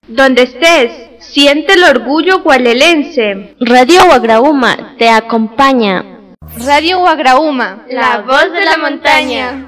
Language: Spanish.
Donde estés, siente el orgullo gualelense. Radio Wagrauma te acompaña. Radio Wagrauma, la voz de la montaña.